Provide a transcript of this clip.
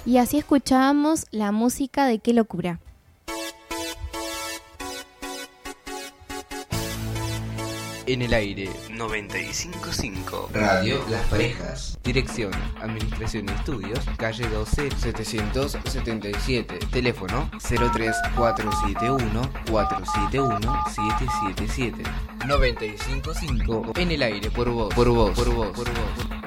Y así escuchábamos la música de Qué Locura. En el aire 95.5 Radio Las Parejas. Dirección, Administración y Estudios, calle 12 777. Teléfono 03471 471 777. 95.5 en el aire por vos.